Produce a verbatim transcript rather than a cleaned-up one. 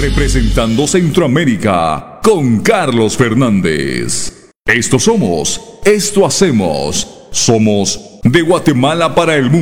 representando Centroamérica con Carlos Fernández. Esto somos, esto hacemos, somos de Guatemala para el mundo.